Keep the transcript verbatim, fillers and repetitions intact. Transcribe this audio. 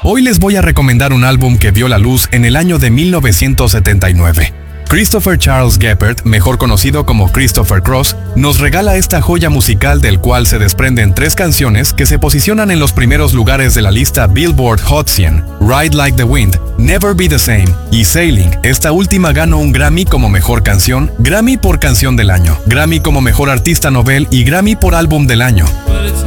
Hoy les voy a recomendar un álbum que vio la luz en el año de mil novecientos setenta y nueve. Christopher Charles Geppert, mejor conocido como Christopher Cross, nos regala esta joya musical del cual se desprenden tres canciones que se posicionan en los primeros lugares de la lista Billboard Hot cien: Ride Like the Wind, Never Be the Same y Sailing. Esta última ganó un Grammy como mejor canción, Grammy por canción del año, Grammy como mejor artista novel y Grammy por álbum del año.